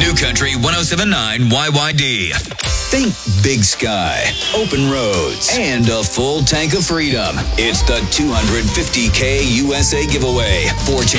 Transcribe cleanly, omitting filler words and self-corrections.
New Country 1079 YYD. Think big sky, open roads, and a full tank of freedom. It's the 250K USA giveaway. 4 chances